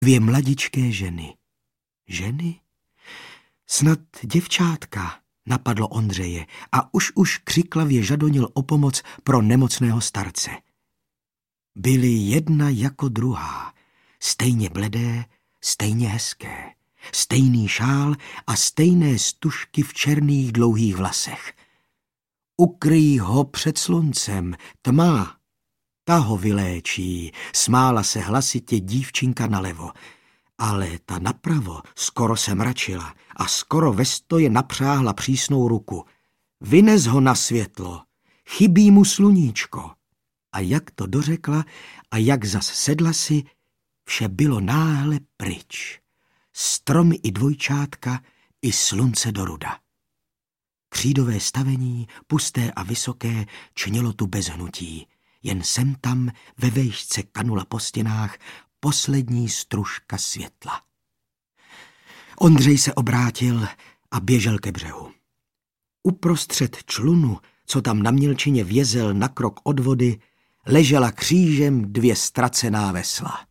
2 mladičké ženy. Ženy? Snad děvčátka, napadlo Ondřeje a už křiklavě žadonil o pomoc pro nemocného starce. Byly jedna jako druhá, stejně bledé, stejně hezké, stejný šál a stejné stužky v černých dlouhých vlasech. Ukryj ho před sluncem, tma, ta ho vyléčí, smála se hlasitě dívčinka nalevo. Ale ta napravo skoro se mračila a skoro ve stoje napřáhla přísnou ruku. Vynes ho na světlo, chybí mu sluníčko. A jak to dořekla a jak zas sedla si, vše bylo náhle pryč. Stromy i dvojčátka, i slunce do ruda. Křídové stavení, pusté a vysoké, čnělo tu bez hnutí. Jen sem tam ve vejšce kanula po stěnách poslední stružka světla. Ondřej se obrátil a běžel ke břehu. Uprostřed člunu, co tam na mělčině vězel na krok od vody, ležela křížem 2 ztracená vesla.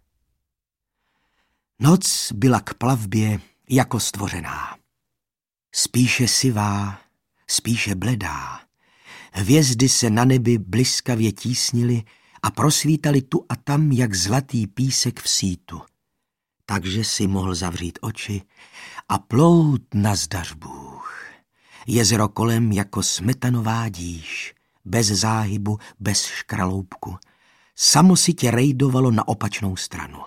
Noc byla k plavbě jako stvořená. Spíše sivá, spíše bledá. Hvězdy se na nebi bliskavě tísnily a prosvítali tu a tam, jak zlatý písek v sítu. Takže si mohl zavřít oči a plout nazdař Bůh. Jezero kolem jako smetanová díž, bez záhybu, bez škraloupku. Samo si tě rejdovalo na opačnou stranu.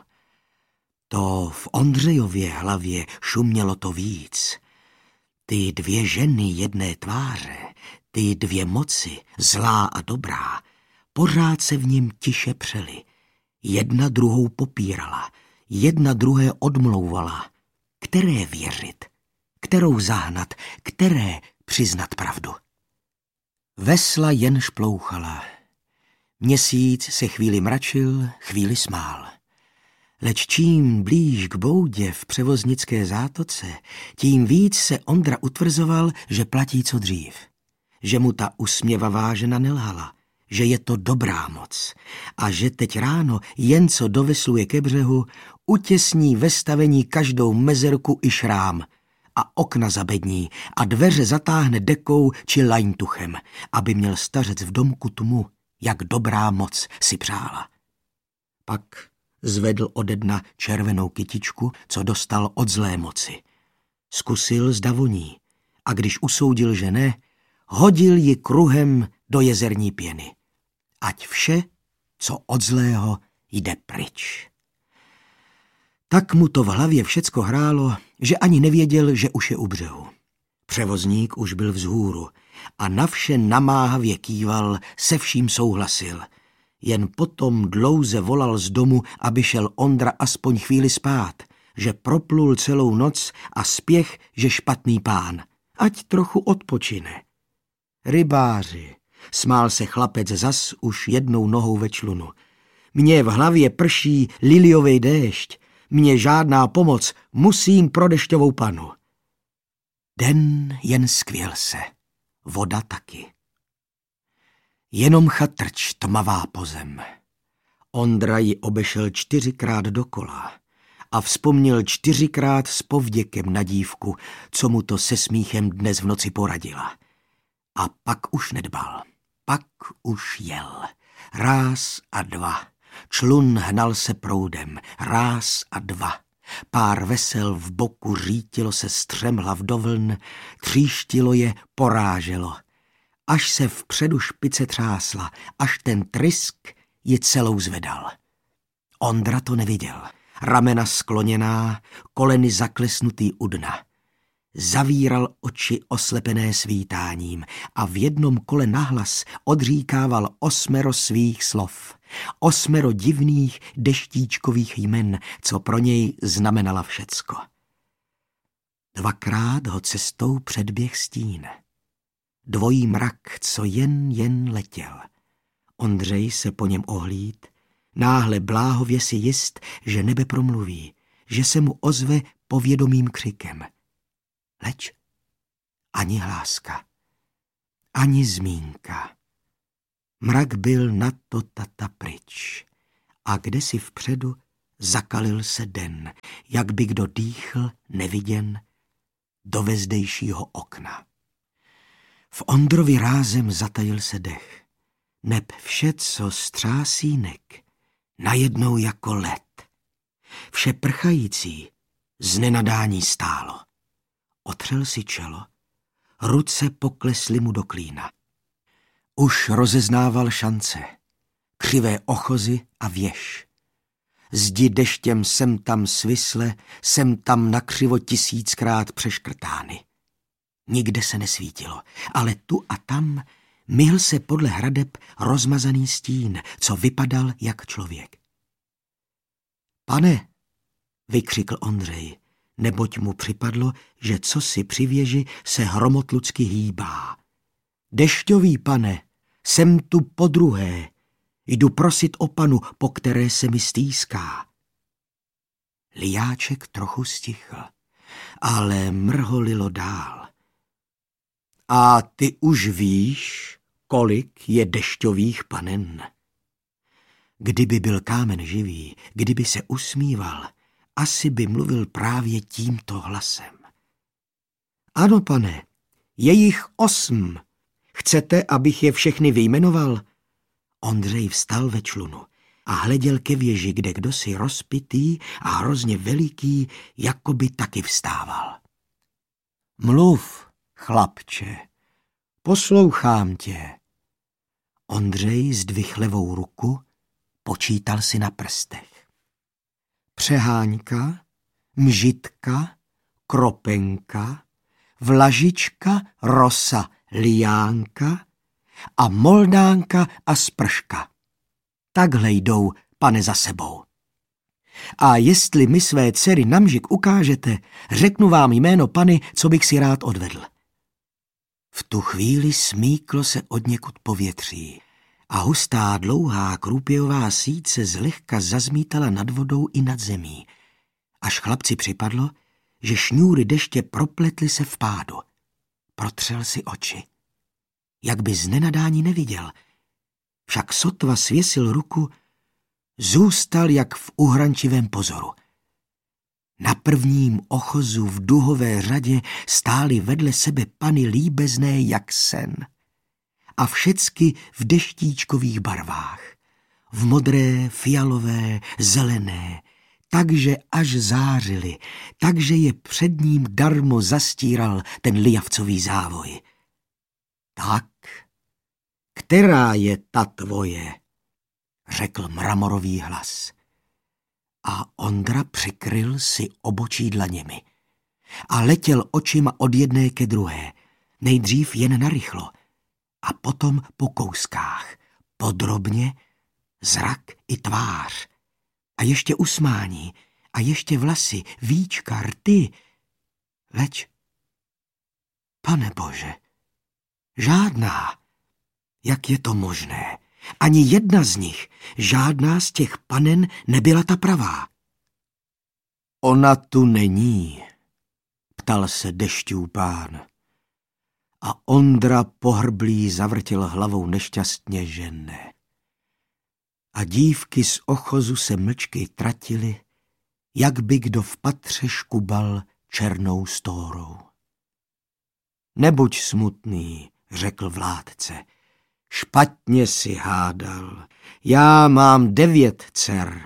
To v Ondřejově hlavě šumělo to víc. Ty 2 ženy jedné tváře, ty 2 moci, zlá a dobrá, pořád se v něm tiše přely. Jedna druhou popírala, jedna druhé odmlouvala. Které věřit, kterou zahnat, které přiznat pravdu. Vesla jen šplouchala. Měsíc se chvíli mračil, chvíli smál. Leč čím blíž k boudě v převoznické zátoce, tím víc se Ondra utvrzoval, že platí co dřív. Že mu ta usměvavá žena nelhala, že je to dobrá moc a že teď ráno, jen co dovesluje ke břehu, utěsní ve stavení každou mezerku i šrám a okna zabední a dveře zatáhne dekou či laňtuchem, aby měl stařec v domku tmu, jak dobrá moc si přála. Pak zvedl ode dna červenou kytičku, co dostal od zlé moci. Zkusil, zda voní, a když usoudil, že ne, hodil ji kruhem do jezerní pěny. Ať vše, co od zlého, jde pryč. Tak mu to v hlavě všecko hrálo, že ani nevěděl, že už je u břehu. Převozník už byl vzhůru a na vše namáhavě kýval, se vším souhlasil. Jen potom dlouze volal z domu, aby šel Ondra aspoň chvíli spát, že proplul celou noc a spěch, že špatný pán. Ať trochu odpočine. Rybáři, smál se chlapec zas už jednou nohou ve člunu. Mně v hlavě prší liliovej déšť, mně žádná pomoc, musím pro dešťovou panu. Den jen skvěl se, voda taky. Jenom chatrč tmavá pozem. Ondra ji obešel 4krát dokola a vzpomněl 4krát s povděkem na dívku, co mu to se smíchem dnes v noci poradila. A pak už nedbal, pak už jel. Ráz a 2. Člun hnal se proudem, ráz a 2. Pár vesel v boku řítilo se střemhlav do vln, tříštilo je, poráželo. Až se vpředu špice třásla, až ten trysk ji celou zvedal. Ondra to neviděl. Ramena skloněná, koleny zaklesnutý u dna. Zavíral oči oslepené svítáním a v jednom kole nahlas odříkával 8 svých slov. 8 divných deštíčkových jmen, co pro něj znamenala všecko. 2krát ho cestou předběh stín. Dvojí mrak, co jen letěl. Ondřej se po něm ohlíd, náhle bláhově si jist, že nebe promluví, že se mu ozve povědomým křikem. Leč ani hláska, ani zmínka. Mrak byl na to tata pryč a kdesi vpředu zakalil se den, jak by kdo dýchl, neviděn, do vezdejšího okna. V Ondrovi rázem zatajil se dech, neb vše, co střásínek, najednou jako led. Vše prchající z nenadání stálo. Otřel si čelo, ruce poklesly mu do klína. Už rozeznával šance, křivé ochozy a věž. Zdi deštěm sem tam svisle, sem tam nakřivo 1000krát přeškrtány. Nikde se nesvítilo, ale tu a tam myhl se podle hradeb rozmazaný stín, co vypadal jak člověk. Pane, vykřikl Ondřej, neboť mu připadlo, že cosi při věži se hromotlucky hýbá. Dešťový pane, jsem tu podruhé, jdu prosit o panu, po které se mi stýská. Lijáček trochu stichl, ale mrholilo dál. A ty už víš, kolik je dešťových panen. Kdyby byl kámen živý, kdyby se usmíval, asi by mluvil právě tímto hlasem. Ano, pane, je jich 8. Chcete, abych je všechny vyjmenoval? Ondřej vstal ve člunu a hleděl ke věži, kde kdosi rozpitý a hrozně veliký, jako by taky vstával. Mluv, chlapče, poslouchám tě. Ondřej zdvihl levou ruku, počítal si na prstech. Přeháňka, mžitka, kropenka, vlažička, rosa, liánka a moldánka a sprška. Takhle jdou, pane, za sebou. A jestli mi své dcery na mžik ukážete, řeknu vám jméno pany, co bych si rád odvedl. V tu chvíli smíklo se odněkud povětří a hustá, dlouhá krůpějová síť zlehka zazmítala nad vodou i nad zemí, až chlapci připadlo, že šňůry deště propletly se v pádu. Protřel si oči. Jak by z nenadání neviděl, však sotva svěsil ruku, zůstal jak v uhrančivém pozoru. Na prvním ochozu v duhové řadě stály vedle sebe pany líbezné jak sen. A všecky v deštíčkových barvách. V modré, fialové, zelené, takže až zářily, takže je před ním darmo zastíral ten lijavcový závoj. Tak, která je ta tvoje? Řekl mramorový hlas. A Ondra přikryl si obočí dlaněmi a letěl očima od jedné ke druhé, nejdřív jen narychlo a potom po kouskách, podrobně, zrak i tvář a ještě usmání a ještě vlasy, víčka, rty. Leč, pane Bože, žádná. Jak je to možné? Ani jedna z nich, žádná z těch panen nebyla ta pravá. Ona tu není, ptal se dešťů pán. A Ondra pohrblý zavrtěl hlavou nešťastně, že ne. A dívky z ochozu se mlčky tratily, jak by kdo v patře škubal černou stórou. Nebuď smutný, řekl vládce, špatně si hádal. Já mám 9 dcer.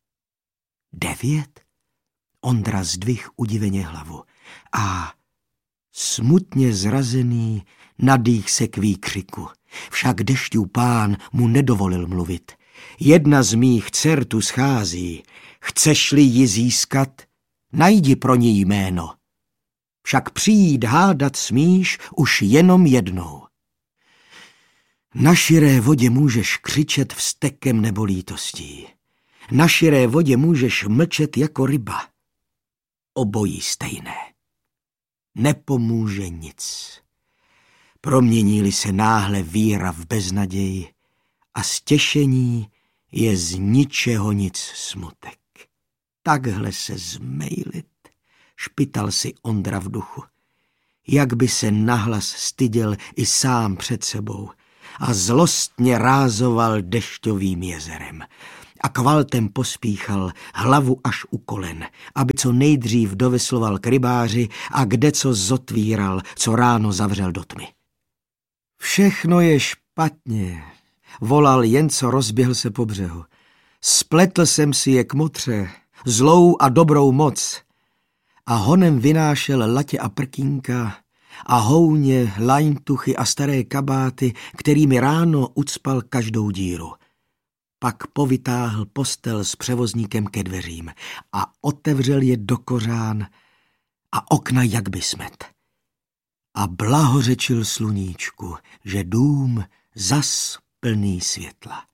9? Ondra zdvih udiveně hlavu a smutně zrazený nadých se k výkřiku. Však dešťů pán mu nedovolil mluvit. Jedna z mých dcer tu schází. Chceš-li ji získat, najdi pro ní jméno. Však přijít hádat smíš už jenom jednou. Na širé vodě můžeš křičet vztekem nebo lítostí. Na širé vodě můžeš mlčet jako ryba. Obojí stejné. Nepomůže nic. Promění-li se náhle víra v beznaději a stěšení je z ničeho nic smutek. Takhle se zmejlit, špital si Ondra v duchu. Jak by se nahlas styděl i sám před sebou a zlostně rázoval dešťovým jezerem. a kvaltem pospíchal, hlavu až u kolen, aby co nejdřív dovesloval k rybáři a kde co zotvíral, co ráno zavřel do tmy. Všechno je špatně, volal, jen co rozběhl se po břehu. Spletl jsem si je k motře, zlou a dobrou moc. A honem vynášel latě a prkínka a houně, lajntuchy a staré kabáty, kterými ráno ucpal každou díru. Pak povytáhl postel s převozníkem ke dveřím a otevřel je do kořán a okna jak by smet. A blahořečil sluníčku, že dům zas plný světla.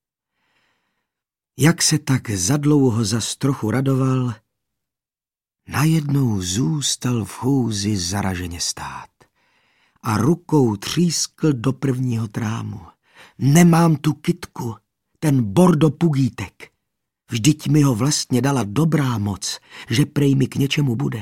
Jak se tak zadlouho zas trochu radoval, najednou zůstal v chůzi zaraženě stát a rukou třískl do prvního trámu. Nemám tu kytku, ten bordo pugítek. Vždyť mi ho vlastně dala dobrá moc, že prej mi k něčemu bude.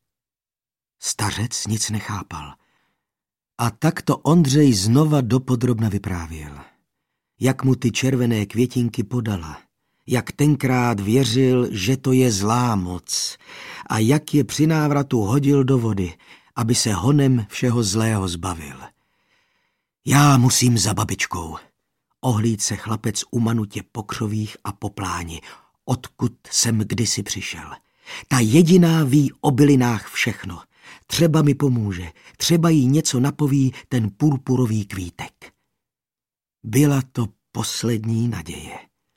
Stařec nic nechápal. A tak to Ondřej znova dopodrobna vyprávěl. Jak mu ty červené květinky podala, jak tenkrát věřil, že to je zlá moc a jak je při návratu hodil do vody, aby se honem všeho zlého zbavil. Já musím za babičkou. Ohlíd se chlapec umanutě po křovích a po pláni, odkud jsem kdysi přišel. Ta jediná ví o bylinách všechno. Třeba mi pomůže, třeba jí něco napoví ten purpurový kvítek. Byla to poslední naděje.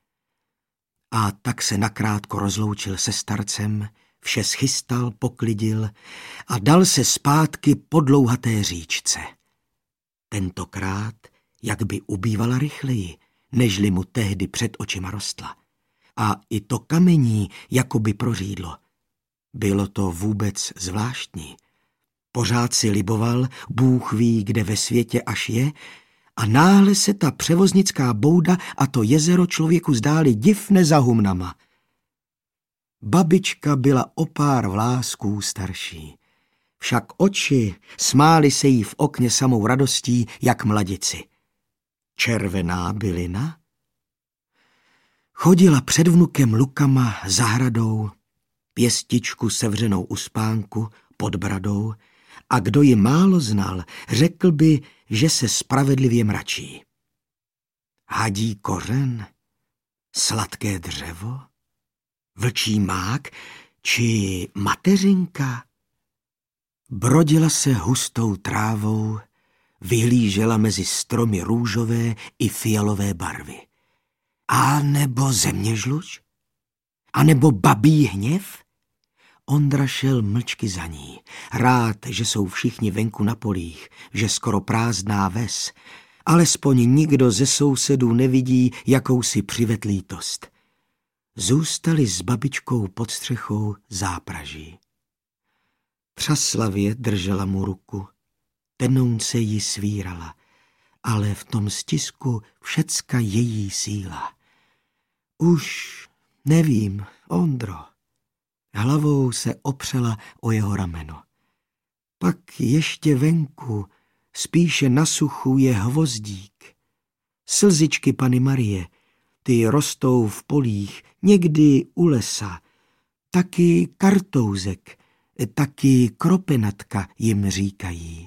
A tak se nakrátko rozloučil se starcem, vše schystal, poklidil a dal se zpátky po dlouhaté říčce. Tentokrát, jak by ubývala rychleji, nežli mu tehdy před očima rostla. A i to kamení jako by prořídlo. Bylo to vůbec zvláštní. Pořád si liboval, Bůh ví, kde ve světě až je, a náhle se ta převoznická bouda a to jezero člověku zdály divne za humnama. Babička byla o pár vlásků starší. Však oči smály se jí v okně samou radostí, jak mladici. Červená bylina? Chodila před vnukem lukama, zahradou, pěstičku sevřenou u spánku, pod bradou, a kdo ji málo znal, řekl by, že se spravedlivě mračí. Hadí kořen, sladké dřevo, vlčí mák či mateřinka? Brodila se hustou trávou, vyhlížela mezi stromy růžové i fialové barvy. A nebo zeměžluč? A nebo babí hněv? Ondra šel mlčky za ní, rád, že jsou všichni venku na polích, že skoro prázdná ves, alespoň nikdo ze sousedů nevidí jakousi přivetlítost. Zůstali s babičkou pod střechou zápraží. Třaslavě držela mu ruku, tenounce ji svírala, ale v tom stisku všecka její síla. Už nevím, Ondro. Hlavou se opřela o jeho rameno. Pak ještě venku, spíše na suchu, je hvozdík. Slzičky Panny Marie, ty rostou v polích, někdy u lesa. Taky kartouzek, taky kropenatka jim říkají.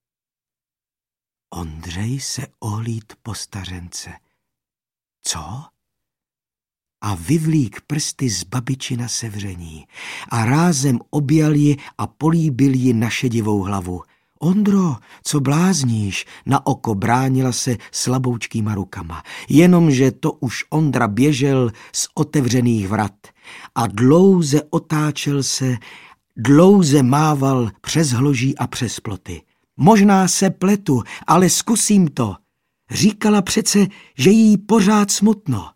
Ondřej se ohlíd po stařence. Co? A vyvlík prsty z babičina sevření a rázem objal ji a políbil ji na šedivou hlavu. Ondro, co blázníš? Na oko bránila se slaboučkýma rukama, jenomže to už Ondra běžel z otevřených vrat a dlouze otáčel se, dlouze mával přes hloží a přes ploty. Možná se pletu, ale zkusím to. Říkala přece, že jí pořád smutno.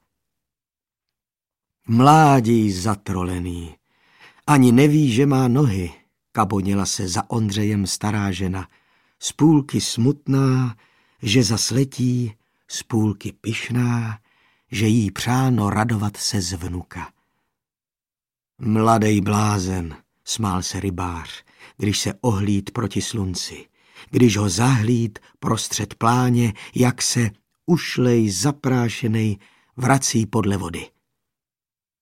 Mládí zatrolený, ani neví, že má nohy, kabonila se za Ondřejem stará žena, z půlky smutná, že zas letí, z půlky pyšná, že jí přáno radovat se z vnuka. Mladej blázen, smál se rybář, když se ohlíd proti slunci, když ho zahlíd prostřed pláně, jak se ušlej zaprášenej vrací podle vody.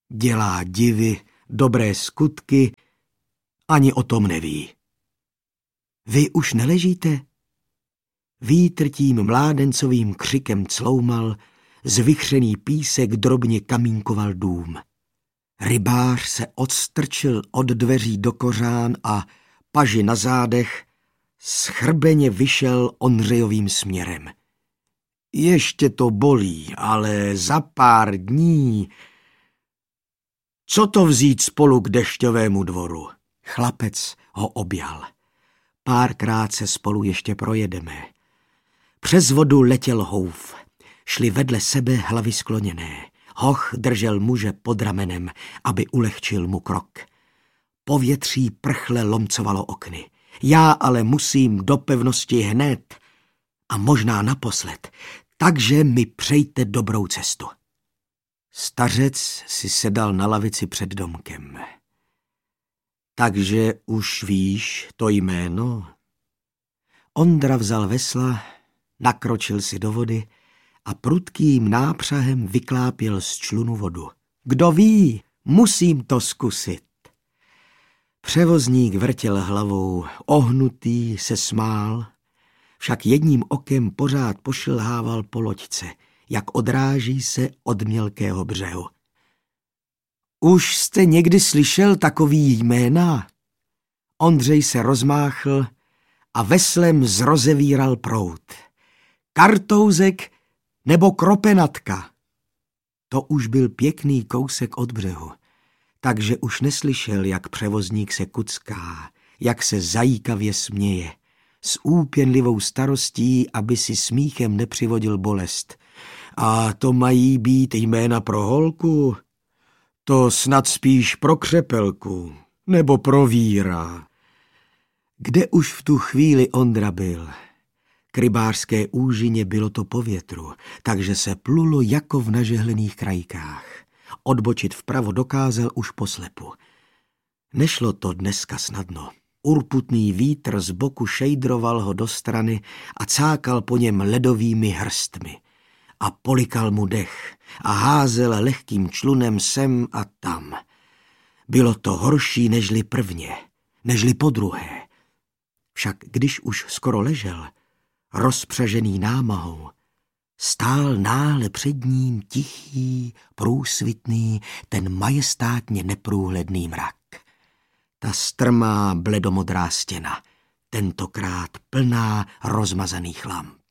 Dělá divy, dobré skutky, ani o tom neví. Vy už neležíte? Vítr tím mládencovým křikem cloumal, zvichřený písek drobně kamínkoval dům. Rybář se odstrčil od dveří do kořán a paži na zádech schrbeně vyšel Ondřejovým směrem. Ještě to bolí, ale za pár dní... Co to vzít spolu k Dešťovému dvoru? Chlapec ho objal. Párkrát se spolu ještě projedeme. Přes vodu letěl houf. Šli vedle sebe hlavy skloněné. Hoch držel muže pod ramenem, aby ulehčil mu krok. Povětří prchle lomcovalo okny. Já ale musím do pevnosti hned a možná naposled, takže mi přejte dobrou cestu. Stařec si sedal na lavici před domkem. Takže už víš to jméno? Ondra vzal vesla, nakročil si do vody a prudkým nápřahem vyklápěl z člunu vodu. Kdo ví, musím to zkusit. Převozník vrtěl hlavou, ohnutý se smál, však jedním okem pořád pošilhával po loďce, jak odráží se od mělkého břehu. Už jste někdy slyšel takový jména? Ondřej se rozmáchl a veslem zrozevíral proud. Kartouzek nebo Kropenatka? To už byl pěkný kousek od břehu, takže už neslyšel, jak převozník se kucká, jak se zajíkavě směje, s úpěnlivou starostí, aby si smíchem nepřivodil bolest. A to mají být jména pro holku? To snad spíš pro křepelku, nebo pro víra. Kde už v tu chvíli Ondra byl? K rybářské úžině bylo to po větru, takže se plulo jako v nažehlených krajkách. Odbočit vpravo dokázal už poslepu. Nešlo to dneska snadno. Urputný vítr z boku šejdroval ho do strany a cákal po něm ledovými hrstmi. A polikal mu dech a házel lehkým člunem sem a tam. Bylo to horší nežli prvně, nežli podruhé. Však když už skoro ležel, rozpřažený námahou, stál náhle před ním tichý, průsvitný, ten majestátně neprůhledný mrak. Ta strmá bledomodrá stěna, tentokrát plná rozmazaných lamp.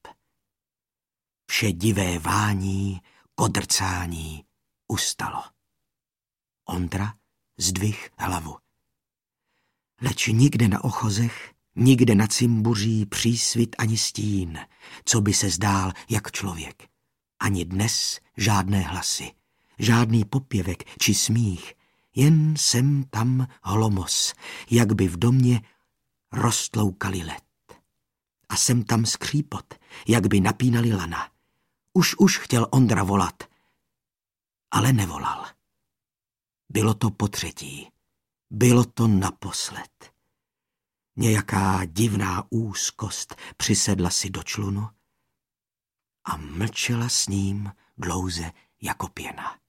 Vše divé vání, kodrcání ustalo. Ondra zdvih hlavu. Leč nikde na ochozech, nikde na cimbuří přísvit ani stín, co by se zdál jak člověk. Ani dnes žádné hlasy, žádný popěvek či smích, jen sem tam hlomos, jak by v domě roztloukali led. A sem tam skřípot, jak by napínali lana. Už chtěl Ondra volat, ale nevolal. Bylo to potřetí, bylo to naposled. Nějaká divná úzkost přisedla si do člunu a mlčela s ním dlouze jako pěna.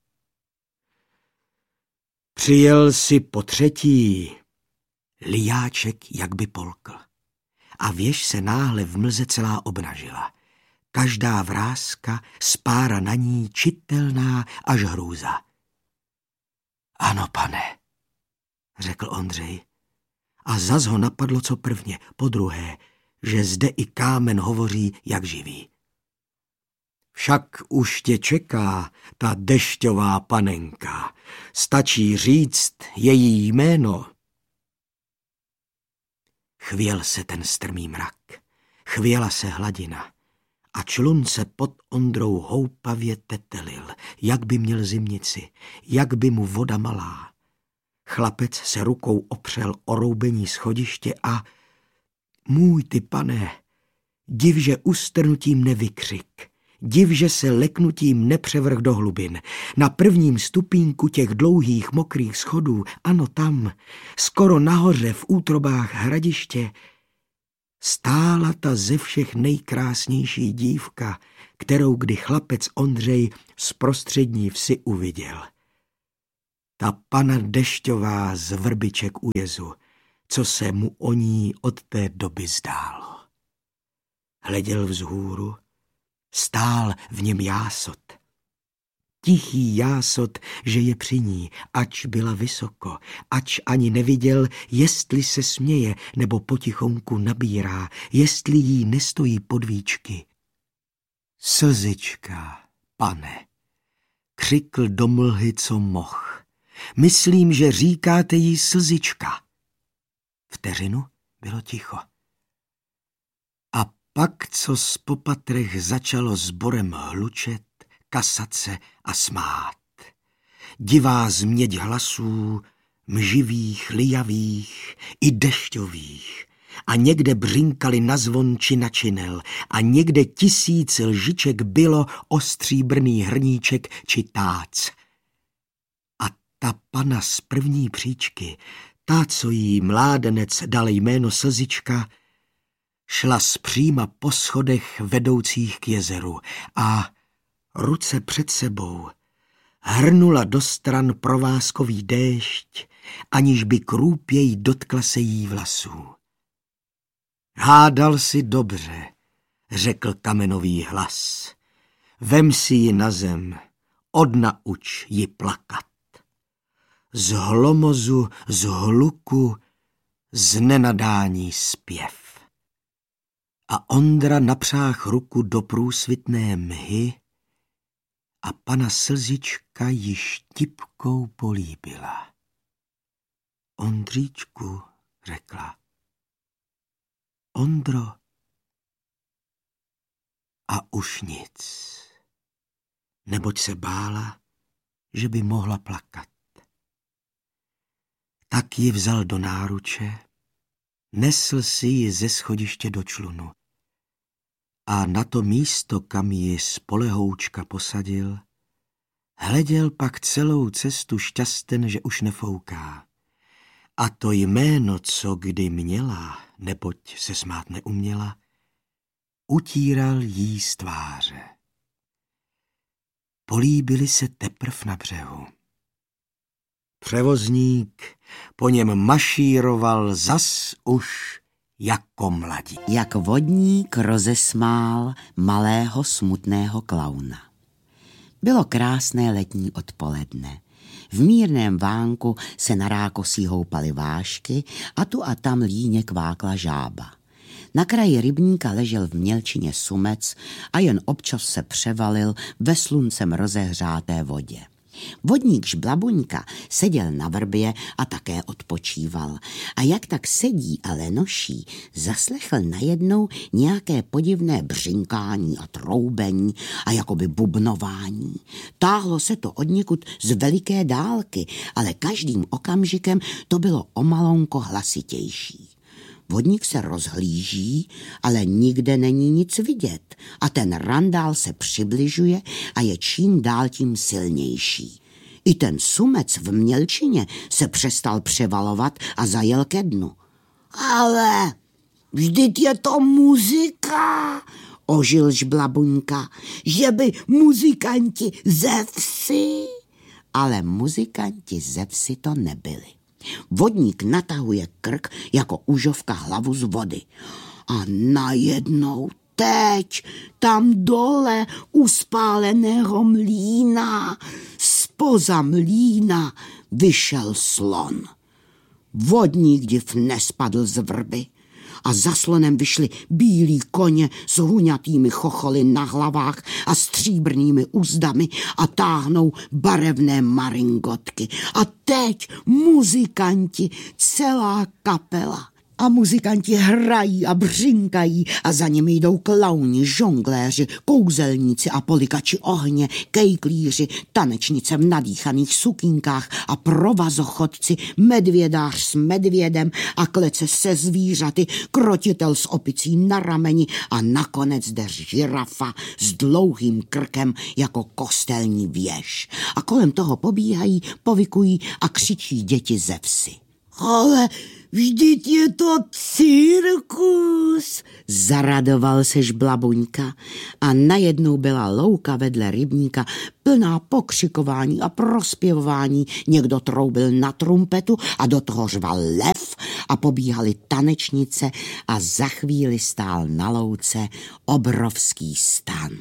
Přijel si potřetí, lijáček jak by polkl. A věž se náhle v mlze celá obnažila. Každá vrázka, spára na ní čitelná až hrůza. Ano, pane, řekl Ondřej. A zas ho napadlo co prvně, podruhé, že zde i kámen hovoří jak živý. Však už tě čeká ta dešťová panenka. Stačí říct její jméno. Chvěl se ten strmý mrak, chvěla se hladina a člun se pod Ondrou houpavě tetelil, jak by měl zimnici, jak by mu voda malá. Chlapec se rukou opřel o roubení schodiště a můj ty pane, div, že ustrnutím nevykřik, div, že se leknutím nepřevrh do hlubin. Na prvním stupínku těch dlouhých mokrých schodů, ano tam, skoro nahoře v útrobách hradiště, stála ta ze všech nejkrásnější dívka, kterou kdy chlapec Ondřej z prostřední vsi uviděl. Ta pana Dešťová z vrbiček u jezu, co se mu o ní od té doby zdálo. Hleděl vzhůru, stál v něm jásot. Tichý jásot, že je při ní, ač byla vysoko, ač ani neviděl, jestli se směje nebo potichonku nabírá, jestli jí nestojí podvíčky. Slzička, pane, křikl do mlhy, co moh. Myslím, že říkáte jí slzička. Vteřinu bylo ticho. A pak, co z popatrech začalo sborem hlučet, kasat se a smát. Divá změť hlasů, mživých, lijavých i dešťových. A někde břinkali na zvon či na činel. A někde 1000 lžiček bylo o stříbrný hrníček či tác. A ta pana z první příčky, ta, co jí mládenec dal jméno Slzička, šla zpříma po schodech vedoucích k jezeru a ruce před sebou hrnula do stran provázkový déšť, aniž by krůpěj dotkla se jí vlasů. Hádal si dobře, řekl kamenový hlas. Vem si ji na zem, odnauč ji plakat. Z hlomozu, z hluku, z nenadání zpěv. A Ondra napřáh ruku do průsvitné mhy a pana Slzička již tipkou políbila. Ondříčku, řekla. Ondro. A už nic, neboť se bála, že by mohla plakat. Tak ji vzal do náruče, nesl si ji ze schodiště do člunu a na to místo, kam ji spolehoučka posadil, hleděl pak celou cestu šťasten, že už nefouká. A to jméno, co kdy měla, neboť se smát neuměla, utíral jí z tváře. Políbili se teprv na břehu. Převozník po něm mašíroval zas už jako mladí. Jak vodník rozesmál malého smutného klauna. Bylo krásné letní odpoledne. V mírném vánku se na rákosí houpaly vášky a tu a tam líně kvákla žába. Na kraji rybníka ležel v mělčině sumec a jen občas se převalil ve sluncem rozehřáté vodě. Vodník Žblabuňka seděl na vrbě a také odpočíval. A jak tak sedí a lenoší, zaslechl najednou nějaké podivné břinkání a troubení a jakoby bubnování. Táhlo se to odněkud z veliké dálky, ale každým okamžikem to bylo o malonko hlasitější. Vodník se rozhlíží, ale nikde není nic vidět a ten randál se přibližuje a je čím dál tím silnější. I ten sumec v mělčině se přestal převalovat a zajel ke dnu. Ale vždyť je to muzika, ožil Žblabuňka, že by muzikanti ze vsi. Ale muzikanti ze vsi to nebyli. Vodník natahuje krk jako užovka hlavu z vody. A najednou teď tam dole u spáleného mlýna, zpoza mlýna vyšel slon. Vodník div nespadl z vrby a za slonem vyšli bílí koně s huňatými chocholy na hlavách a stříbrnými uzdami a táhnou barevné maringotky. A teď muzikanti, celá kapela. A muzikanti hrají a břinkají a za nimi jdou klauni, žongléři, kouzelníci a polikači ohně, kejklíři, tanečnice v nadýchaných sukínkách a provazochodci, medvědář s medvědem a klece se zvířaty, krotitel s opicí na rameni a nakonec jde žirafa s dlouhým krkem jako kostelní věž. A kolem toho pobíhají, povykují a křičí děti ze vsi. Ale Vždyť je to cirkus, zaradoval se Žblabuňka a najednou byla louka vedle rybníka plná pokřikování a prospěvování. Někdo troubil na trumpetu a do toho řval lev a pobíhaly tanečnice a za chvíli stál na louce obrovský stan.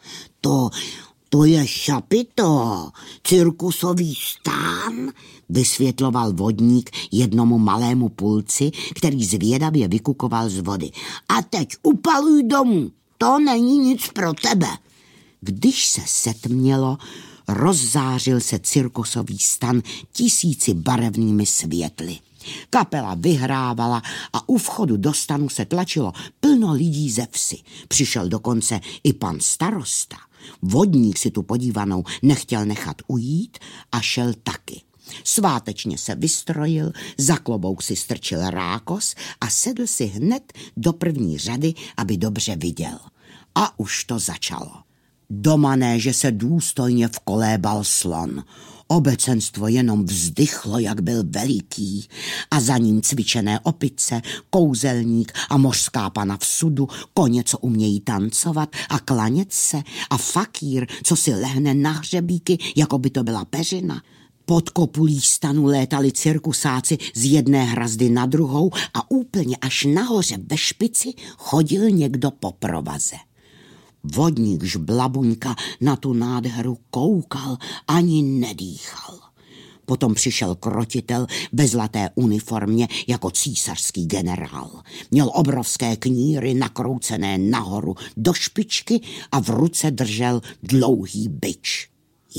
To je šapito, cirkusový stán, vysvětloval vodník jednomu malému pulci, který zvědavě vykukoval z vody. A teď upaluj domů, to není nic pro tebe. Když se setmělo, rozzářil se cirkusový stan 1000 barevnými světly. Kapela vyhrávala a u vchodu do stanu se tlačilo plno lidí ze vsi. Přišel dokonce i pan starosta. Vodník si tu podívanou nechtěl nechat ujít a šel taky. Svátečně se vystrojil, za klobouk si strčil rákos a sedl si hned do první řady, aby dobře viděl. A už to začalo. Do manéže se důstojně vkolébal slon. Obecenstvo jenom vzdychlo, jak byl veliký, a za ním cvičené opice, kouzelník a mořská pana v sudu, koně, co umějí tancovat a klanět se, a fakír, co si lehne na hřebíky, jako by to byla peřina. Pod kopulí stanu létali cirkusáci z jedné hrazdy na druhou a úplně až nahoře ve špici chodil někdo po provaze. Vodník Žblabuňka na tu nádheru koukal, ani nedýchal. Potom přišel krotitel ve zlaté uniformě jako císařský generál. Měl obrovské kníry nakroucené nahoru do špičky a v ruce držel dlouhý bič.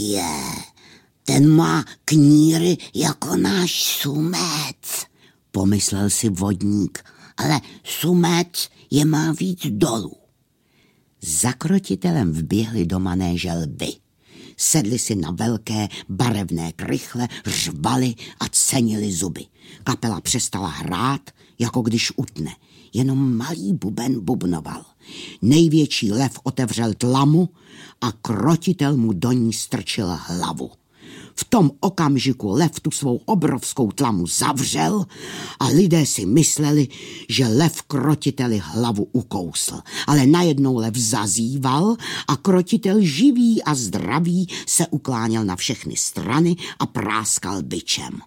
Ten má kníry jako náš sumec, pomyslel si vodník, ale sumec je má víc dolů. Za krotitelem vběhli do manéže lvy. Sedli si na velké barevné krychle, řvali a cenili zuby. Kapela přestala hrát, jako když utne. Jenom malý buben bubnoval. Největší lev otevřel tlamu a krotitel mu do ní strčil hlavu. V tom okamžiku lev tu svou obrovskou tlamu zavřel a lidé si mysleli, že lev krotiteli hlavu ukousl. Ale najednou lev zazíval a krotitel živý a zdravý se ukláněl na všechny strany a práskal bičem.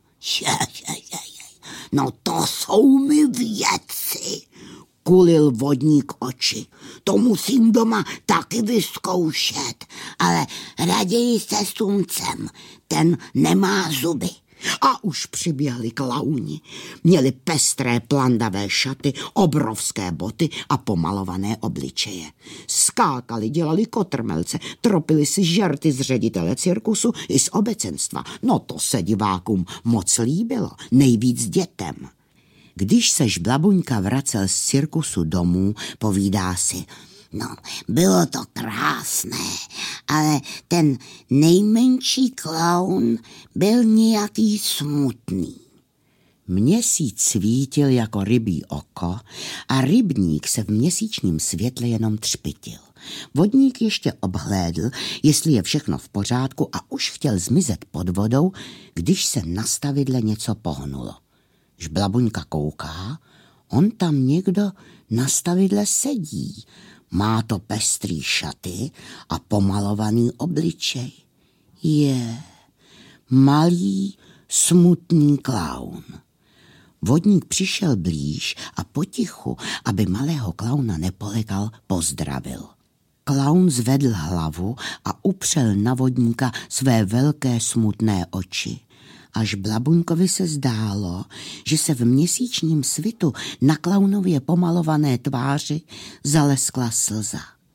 No to jsou mi věci, kulil vodník oči. To musím doma taky vyzkoušet, ale raději se sumcem, ten nemá zuby. A už přiběhli klauni. Měli pestré plandavé šaty, obrovské boty a pomalované obličeje. Skákali, dělali kotrmelce, tropili si žerty z ředitele cirkusu i z obecenstva. No to se divákům moc líbilo, nejvíc dětem. Když se Žblabuňka vracel z cirkusu domů, povídá si, no, bylo to krásné, ale ten nejmenší klaun byl nějaký smutný. Měsíc svítil jako rybí oko a rybník se v měsíčním světle jenom třpitil. Vodník ještě obhlédl, jestli je všechno v pořádku a už chtěl zmizet pod vodou, když se na stavidle něco pohnulo. Žblabuňka kouká, on tam někdo na stavidle sedí. Má to pestrý šaty a pomalovaný obličej. Je malý, smutný klaun. Vodník přišel blíž a potichu, aby malého klauna nepolekal, pozdravil. Klaun zvedl hlavu a upřel na vodníka své velké smutné oči. Až Žblabuňkovi se zdálo, že se v měsíčním svitu na klaunově pomalované tváři zaleskla slza.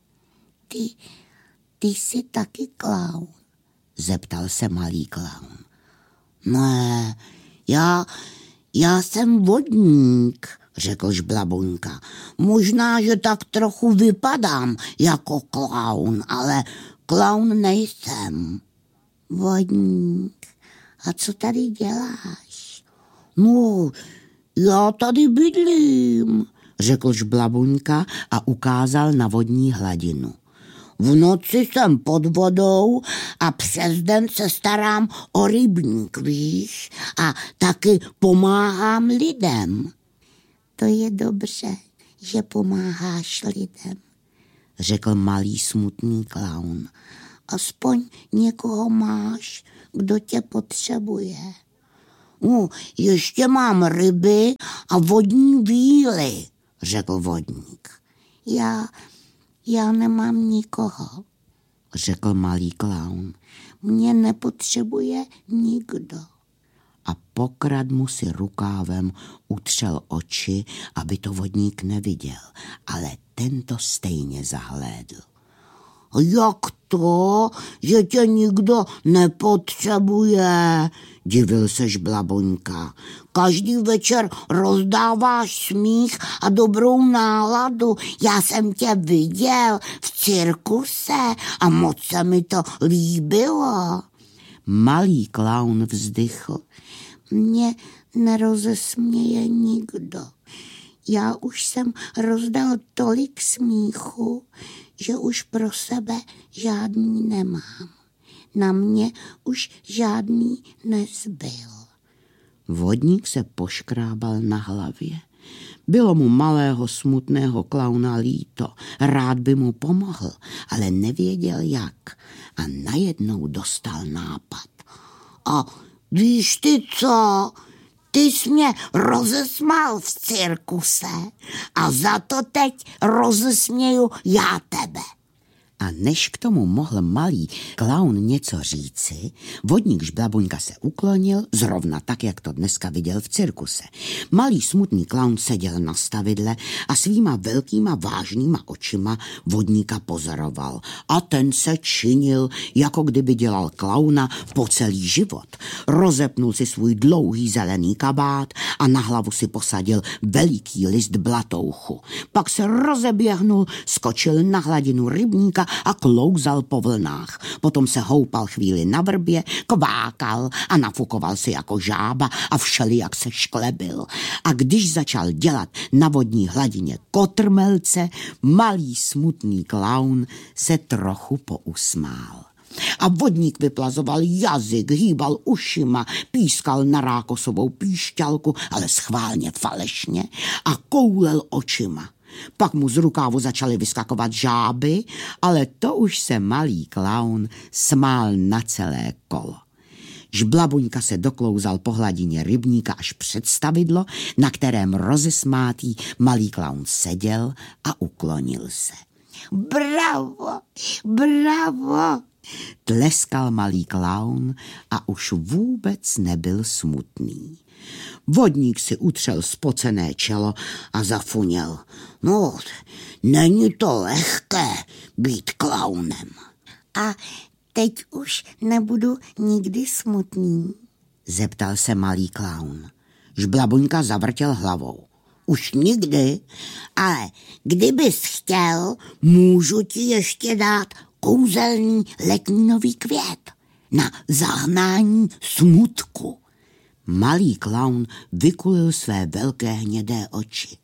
Ty jsi taky klaun? Zeptal se malý klaun. Ne, já jsem vodník, řekl Žblabuňka. Možná, že tak trochu vypadám jako klaun, ale klaun nejsem. Vodník. A co tady děláš? No, já tady bydlím, řekl Žblabuňka a ukázal na vodní hladinu. V noci jsem pod vodou a přes den se starám o rybník, víš, a taky pomáhám lidem. To je dobře, že pomáháš lidem, řekl malý smutný klaun. Aspoň někoho máš, kdo tě potřebuje. Ještě mám ryby a vodní víly, řekl vodník. Já nemám nikoho, řekl malý klaun. Mě nepotřebuje nikdo. A pokradmu si rukávem utřel oči, aby to vodník neviděl, ale ten to stejně zahlédl. Jak to, že tě nikdo nepotřebuje, divil se Žblaboňka. Každý večer rozdáváš smích a dobrou náladu. Já jsem tě viděl v cirkuse a moc se mi to líbilo. Malý klaun vzdychl. Mě nerozesměje nikdo. Já už jsem rozdal tolik smíchu, že už pro sebe žádný nemám. Na mě už žádný nezbyl. Vodník se poškrábal na hlavě. Bylo mu malého smutného klauna líto. Rád by mu pomohl, ale nevěděl jak. A najednou dostal nápad. A víš ty co? Ty jsi mě rozesmál v cirkuse a za to teď rozesměju já tebe. A než k tomu mohl malý klaun něco říci, vodník Žblaboňka se uklonil, zrovna tak, jak to dneska viděl v cirkuse. Malý smutný klaun seděl na stavidle a svýma velkýma vážnýma očima vodníka pozoroval. A ten se činil, jako kdyby dělal klauna po celý život. Rozepnul si svůj dlouhý zelený kabát a na hlavu si posadil veliký list blatouchu. Pak se rozeběhnul, skočil na hladinu rybníka a klouzal po vlnách. Potom se houpal chvíli na vrbě, kvákal a nafukoval si jako žába a všelijak se šklebil. A když začal dělat na vodní hladině kotrmelce, malý smutný klaun se trochu pousmál. A vodník vyplazoval jazyk, hýbal ušima, pískal na rákosovou píšťalku, ale schválně falešně, a koulel očima. Pak mu z rukávu začaly vyskakovat žáby, ale to už se malý klaun smál na celé kolo. Žblaboňka se doklouzal po hladině rybníka až před stavidlo, na kterém rozesmátý malý klaun seděl a uklonil se. Bravo, bravo, tleskal malý klaun a už vůbec nebyl smutný. Vodník si utřel spocené čelo a zafuněl. No, není to lehké být klaunem. A teď už nebudu nikdy smutný, zeptal se malý klaun. Žblaboňka zavrtěl hlavou. Už nikdy, ale kdybys chtěl, můžu ti ještě dát kouzelný letninový květ na zahnání smutku. Malý klaun vykulil své velké hnědé oči.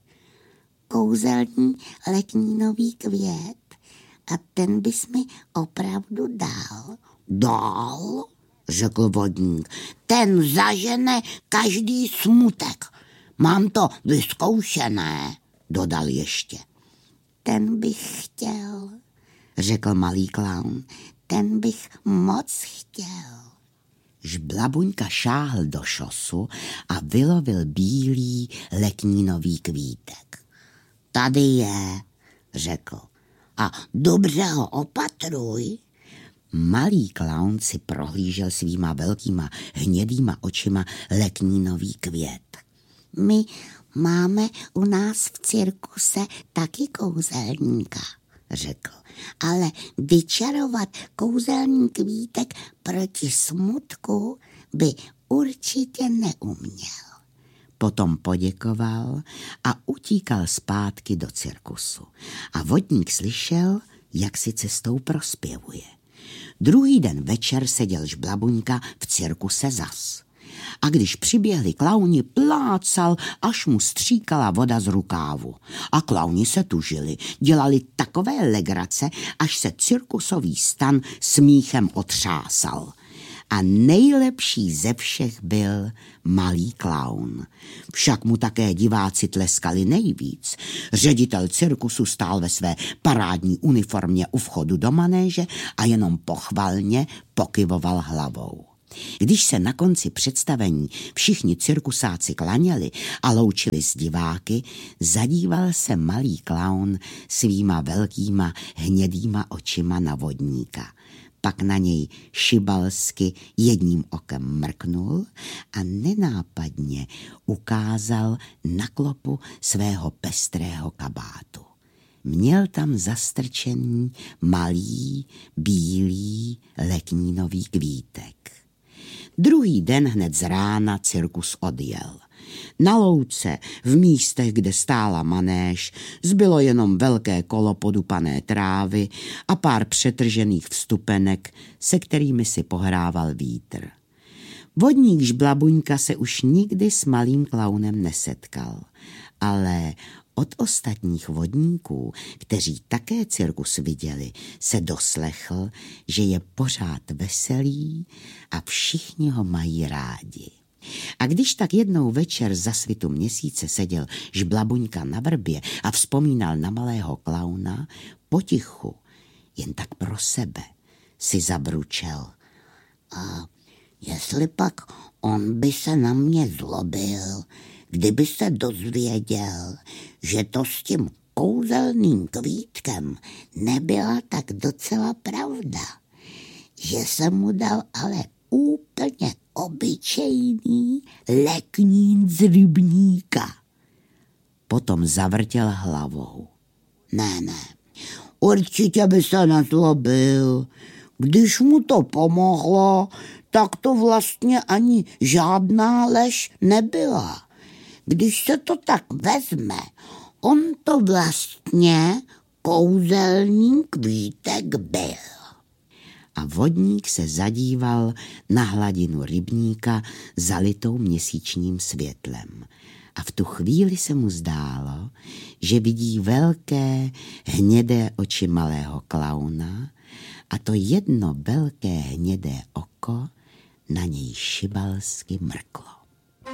Kouzelný letninový květ a ten bys mi opravdu dal. Dál, řekl vodník. Ten zažene každý smutek. Mám to vyzkoušené, dodal ještě. Ten bych chtěl, řekl malý klaun. Ten bych moc chtěl. Žblaboňka šáhl do šosu a vylovil bílý letninový kvítek. Tady je, řekl. A dobře ho opatruj. Malý klaun si prohlížel svýma velkýma hnědýma očima letninový květ. My máme u nás v cirkuse taky kouzelníka, řekl. Ale vyčarovat kouzelný kvítek proti smutku by určitě neuměl. Potom poděkoval a utíkal zpátky do cirkusu. A vodník slyšel, jak si cestou prospěvuje. Druhý den večer seděl Žblaboňka v cirkuse zas. a když přiběhli klauni, plácal, až mu stříkala voda z rukávu. A klauni se tužili, dělali takové legrace, až se cirkusový stan smíchem otřásal. A nejlepší ze všech byl malý klaun. Však mu také diváci tleskali nejvíc. Ředitel cirkusu stál ve své parádní uniformě u vchodu do manéže a jenom pochvalně pokyvoval hlavou. Když se na konci představení všichni cirkusáci klaněli a loučili s diváky, zadíval se malý klaun svýma velkýma hnědýma očima na vodníka. Pak na něj šibalsky jedním okem mrknul a nenápadně ukázal na klopu svého pestrého kabátu. Měl tam zastrčený malý, bílý letnínový kvítek. Druhý den hned z rána cirkus odjel. Na louce, v místech, kde stála manéž, zbylo jenom velké kolo podupané trávy a pár přetržených vstupenek, se kterými si pohrával vítr. Vodník Žblabuňka se už nikdy s malým klaunem nesetkal, ale od ostatních vodníků, kteří také cirkus viděli, se doslechl, že je pořád veselý a všichni ho mají rádi. A když tak jednou večer za svitu měsíce seděl Žblabuňka na vrbě a vzpomínal na malého klauna, potichu, jen tak pro sebe, si zabručel. A jestli pak on by se na mě zlobil, kdyby se dozvěděl, že to s tím kouzelným kvítkem nebyla tak docela pravda, že jsem mu dal ale úplně obyčejný leknín z rybníka. Potom zavrtěl hlavou. Ne, určitě by se nezlobil. Když mu to pomohlo, tak to vlastně ani žádná lež nebyla. Když se to tak vezme, on to vlastně kouzelný kvítek byl. A vodník se zadíval na hladinu rybníka zalitou měsíčním světlem. A v tu chvíli se mu zdálo, že vidí velké hnědé oči malého klauna a to jedno velké hnědé oko na něj šibalsky mrklo.